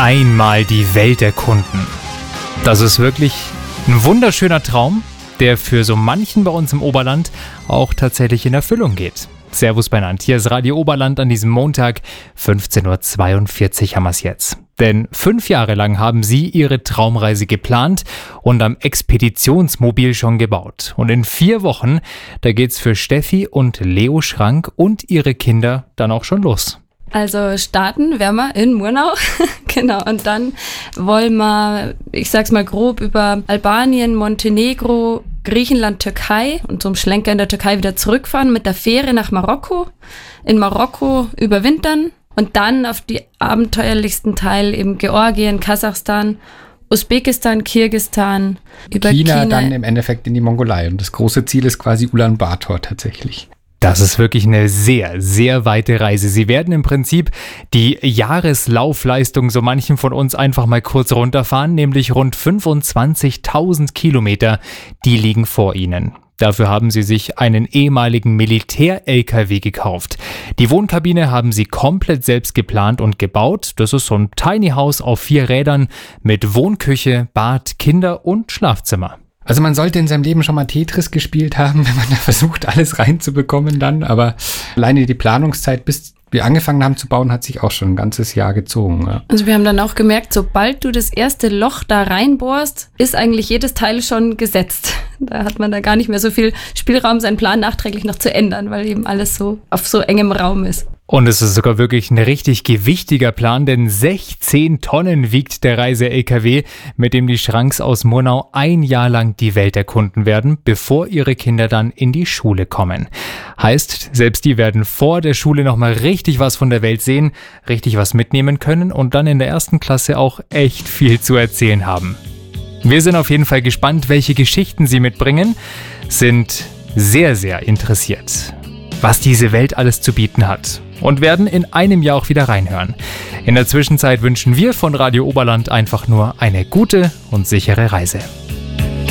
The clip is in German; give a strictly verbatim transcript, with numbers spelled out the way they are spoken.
Einmal die Welt erkunden. Das ist wirklich ein wunderschöner Traum, der für so manchen bei uns im Oberland auch tatsächlich in Erfüllung geht. Servus beieinander, hier ist Radio Oberland an diesem Montag, fünfzehn Uhr zweiundvierzig haben wir es jetzt. Denn fünf Jahre lang haben sie ihre Traumreise geplant und am Expeditionsmobil schon gebaut. Und in vier Wochen, da geht's für Steffi und Leo Schrank und ihre Kinder dann auch schon los. Also starten werden wir in Murnau, genau, und dann wollen wir, ich sag's mal grob, über Albanien, Montenegro, Griechenland, Türkei und zum Schlenker in der Türkei wieder zurückfahren mit der Fähre nach Marokko, in Marokko überwintern und dann auf die abenteuerlichsten Teil eben Georgien, Kasachstan, Usbekistan, Kirgisistan, über China, China dann im Endeffekt in die Mongolei. Und das große Ziel ist quasi Ulaanbaatar tatsächlich. Das ist wirklich eine sehr, sehr weite Reise. Sie werden im Prinzip die Jahreslaufleistung so manchen von uns einfach mal kurz runterfahren, nämlich rund fünfundzwanzigtausend Kilometer, die liegen vor ihnen. Dafür haben sie sich einen ehemaligen Militär-L K W gekauft. Die Wohnkabine haben sie komplett selbst geplant und gebaut. Das ist so ein Tiny House auf vier Rädern mit Wohnküche, Bad, Kinder und Schlafzimmer. Also man sollte in seinem Leben schon mal Tetris gespielt haben, wenn man da versucht, alles reinzubekommen dann. Aber alleine die Planungszeit, bis wir angefangen haben zu bauen, hat sich auch schon ein ganzes Jahr gezogen. Ja. Also wir haben dann auch gemerkt, sobald du das erste Loch da reinbohrst, ist eigentlich jedes Teil schon gesetzt. Da hat man da gar nicht mehr so viel Spielraum, seinen Plan nachträglich noch zu ändern, weil eben alles so auf so engem Raum ist. Und es ist sogar wirklich ein richtig gewichtiger Plan, denn sechzehn Tonnen wiegt der Reise-L K W, mit dem die Schranks aus Murnau ein Jahr lang die Welt erkunden werden, bevor ihre Kinder dann in die Schule kommen. Heißt, selbst die werden vor der Schule nochmal richtig was von der Welt sehen, richtig was mitnehmen können und dann in der ersten Klasse auch echt viel zu erzählen haben. Wir sind auf jeden Fall gespannt, welche Geschichten sie mitbringen, sind sehr, sehr interessiert, was diese Welt alles zu bieten hat. Und werden in einem Jahr auch wieder reinhören. In der Zwischenzeit wünschen wir von Radio Oberland einfach nur eine gute und sichere Reise.